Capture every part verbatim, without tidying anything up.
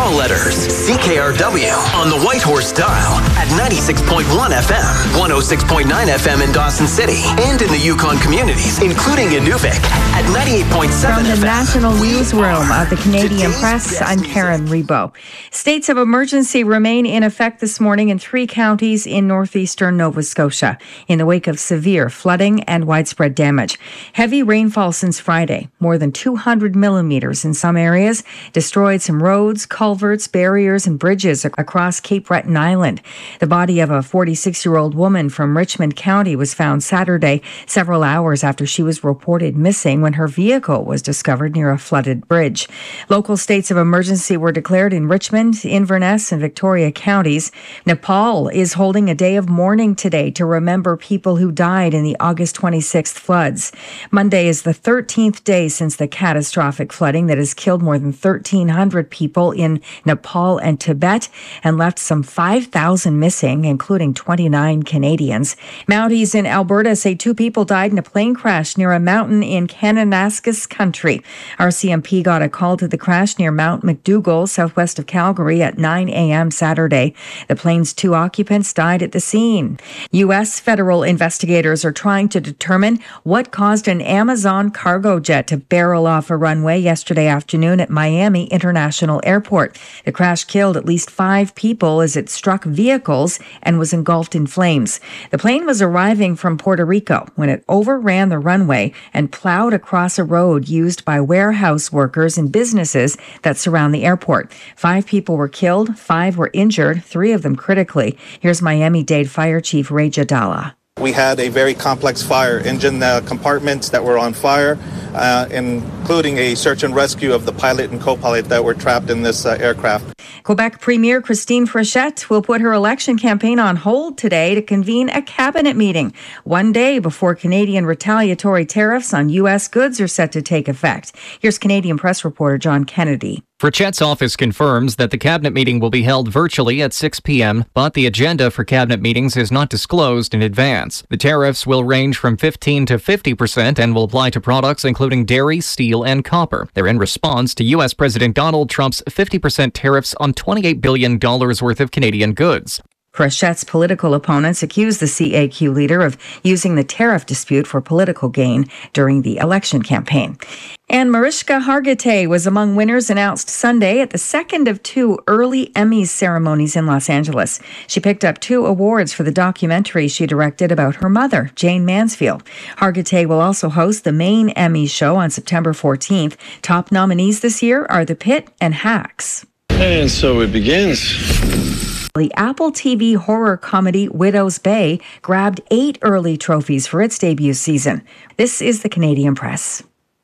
call letters. C K R W on the Whitehorse dial at ninety-six point one F M, one oh six point nine F M in Dawson City, and in the Yukon communities, including Inuvik at ninety-eight point seven F M. From the National Newsroom of the Canadian Press, I'm Karen Rebo. States of emergency remain in effect this morning in three counties in northeastern Nova Scotia in the wake of severe flooding and widespread damage. Heavy rainfall since Friday, more than two hundred millimeters in some areas, destroyed some roads, culverts, barriers, and bridges across Cape Breton Island. The body of a forty-six-year-old woman from Richmond County was found Saturday, several hours after she was reported missing when her vehicle was discovered near a flooded bridge. Local states of emergency were declared in Richmond, Inverness, and Victoria counties. Nepal is holding a day of mourning today to remember people who died in the August twenty-sixth floods. Monday is the thirteenth day since the catastrophic flooding that has killed more than thirteen hundred people in Nepal and Tibet and left some five thousand missing, including twenty-nine Canadians. Mounties in Alberta say two people died in a plane crash near a mountain in Kananaskis country. R C M P got a call to the crash near Mount McDougall, southwest of Calgary, at nine a.m. Saturday. The plane's two occupants died at the scene. U S federal investigators are trying to determine what caused an Amazon cargo jet to barrel off a runway yesterday afternoon at Miami International Airport. The crash killed at least five people as it struck vehicles and was engulfed in flames. The plane was arriving from Puerto Rico when it overran the runway and plowed across a road used by warehouse workers and businesses that surround the airport. Five people were killed, five were injured, three of them critically. Here's Miami-Dade Fire Chief Ray Jadala. We had a very complex fire, engine uh, compartments that were on fire, uh, including a search and rescue of the pilot and co-pilot that were trapped in this uh, aircraft. Quebec Premier Christine Fréchette will put her election campaign on hold today to convene a cabinet meeting, one day before Canadian retaliatory tariffs on U S goods are set to take effect. Here's Canadian Press reporter John Kennedy. Fréchette's office confirms that the cabinet meeting will be held virtually at six p.m., but the agenda for cabinet meetings is not disclosed in advance. The tariffs will range from fifteen to fifty percent and will apply to products including dairy, steel, and copper. They're in response to U S. President Donald Trump's fifty percent tariffs on twenty-eight billion dollars worth of Canadian goods. Fréchette's political opponents accuse the C A Q leader of using the tariff dispute for political gain during the election campaign. And Mariska Hargitay was among winners announced Sunday at the second of two early Emmys ceremonies in Los Angeles. She picked up two awards for the documentary she directed about her mother, Jane Mansfield. Hargitay will also host the main Emmy show on September fourteenth. Top nominees this year are The Pit and Hacks. And so it begins. The Apple T V horror comedy Widow's Bay grabbed eight early trophies for its debut season. This is the Canadian Press.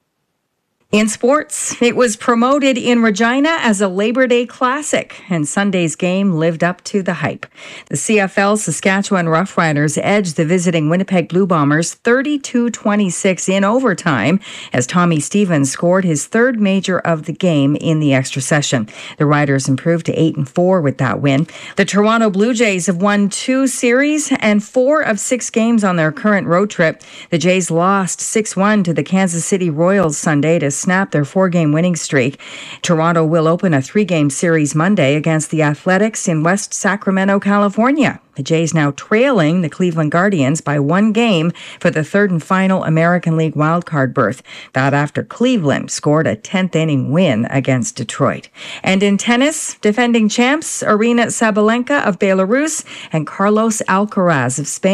In sports, it was promoted in Regina as a Labor Day classic, and Sunday's game lived up to the hype. The C F L Saskatchewan Roughriders edged the visiting Winnipeg Blue Bombers thirty-two twenty-six in overtime as Tommy Stevens scored his third major of the game in the extra session. The Riders improved to eight and four with that win. The Toronto Blue Jays have won two series and four of six games on their current road trip. The Jays lost six one to the Kansas City Royals Sunday to snap their four-game winning streak. Toronto will open a three-game series Monday against the Athletics in West Sacramento, California. The Jays now trailing the Cleveland Guardians by one game for the third and final American League wildcard berth. That after Cleveland scored a tenth-inning win against Detroit. And in tennis, defending champs Aryna Sabalenka of Belarus and Carlos Alcaraz of Spain